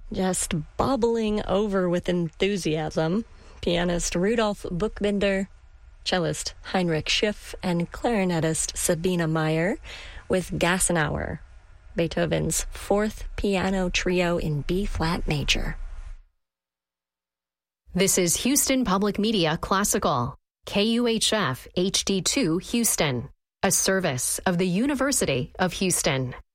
just bubbling over with enthusiasm. Pianist Rudolf Buchbinder, cellist Heinrich Schiff, and clarinetist Sabina Meyer with Gassenauer, Beethoven's fourth piano trio in B-flat major. This is Houston Public Media Classical, KUHF HD2 Houston, a service of the University of Houston.